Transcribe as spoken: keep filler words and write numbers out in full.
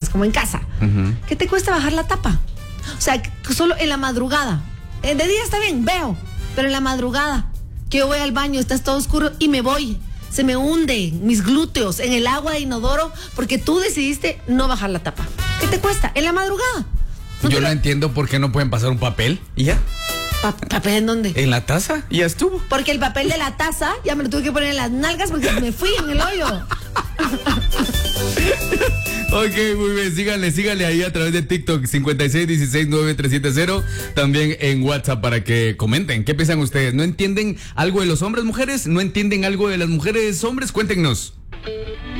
como en casa. Uh-huh. ¿Qué te cuesta bajar la tapa? O sea, solo en la madrugada. De día está bien, veo, pero en la madrugada, que yo voy al baño, está todo oscuro y me voy. Se me hunden mis glúteos en el agua de inodoro porque tú decidiste no bajar la tapa. ¿Qué te cuesta? En la madrugada. ¿No Yo no lo... entiendo por qué no pueden pasar un papel y ya. Pa- ¿Papel en dónde? En la taza y ya estuvo. Porque el papel de la taza ya me lo tuve que poner en las nalgas porque me fui en el hoyo. Ok, muy bien, síganle, síganle ahí a través de TikTok cincuenta y seis dieciséis nueve tres siete cero, también en WhatsApp para que comenten. ¿Qué piensan ustedes? ¿No entienden algo de los hombres, mujeres? ¿No entienden algo de las mujeres, hombres? Cuéntenos.